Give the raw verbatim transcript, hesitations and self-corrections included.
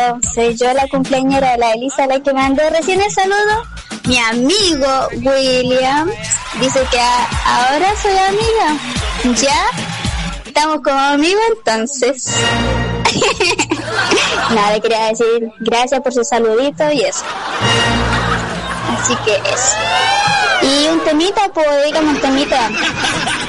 soy yo la cumpleañera de la Elisa, la que mandó recién el saludo. Mi amigo William dice que a, ahora soy amiga. ¿Ya? ¿Estamos como amigos entonces? Nada, le quería decir gracias por su saludito y eso. Así que eso. Y un temita, pues dígame un temita.